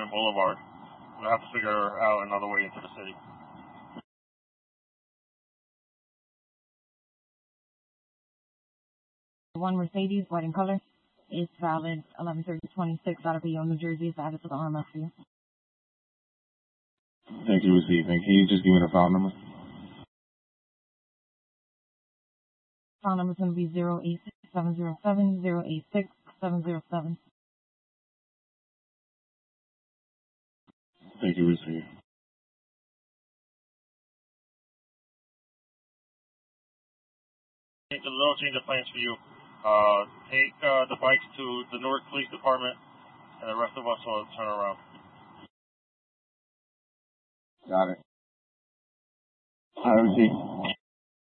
Grand Boulevard. We'll have to figure out another way into the city. One Mercedes, white in color. It's valid 11/30/26 out of Bayonne, New Jersey. It's added to the RMF for you. Thank you, received. And can you just give me the file number? File number is going to be 086707 086707. Thank you, received. A little change of plans for you. Take the bikes to the Newark Police Department, and the rest of us will turn around. Got it. All right, receive.